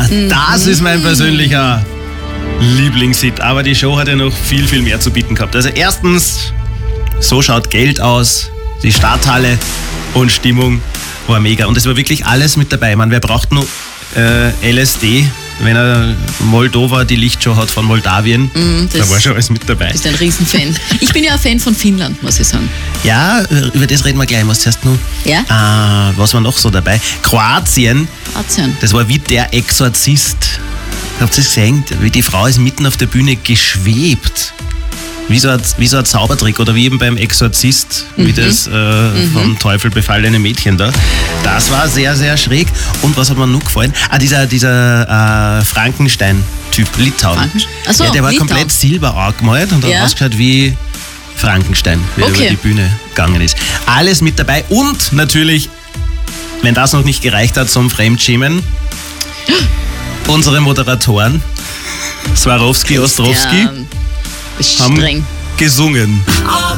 Das ist mein persönlicher Lieblingshit. Aber die Show hat ja noch viel, viel mehr zu bieten gehabt. Also erstens, so schaut Geld aus, die Starthalle und Stimmung war mega. Und es war wirklich alles mit dabei. Wer braucht nur LSD, wenn er Moldova die Lichtshow hat von Moldawien? Da war schon alles mit dabei. Du bist ein Riesenfan. Ich bin ja ein Fan von Finnland, muss ich sagen. Ja, über das reden wir gleich. Was zuerst noch? Ja? Was war noch so dabei? Kroatien. Das war wie der Exorzist. Habt ihr das gesehen? Wie die Frau ist mitten auf der Bühne geschwebt. Wie so ein Zaubertrick oder wie eben beim Exorzist, wie das vom Teufel befallene Mädchen da. Das war sehr, sehr schräg. Und was hat mir noch gefallen? Dieser Frankenstein-Typ, Litauen. Achso, der war Litauen. komplett silber angemalt und hat ausgeschaut wie Frankenstein, wie er über die Bühne gegangen ist. Alles mit dabei und natürlich, wenn das noch nicht gereicht hat zum Fremdschämen, unsere Moderatoren, Swarovski, Ostrowski, Ist streng. gesungen.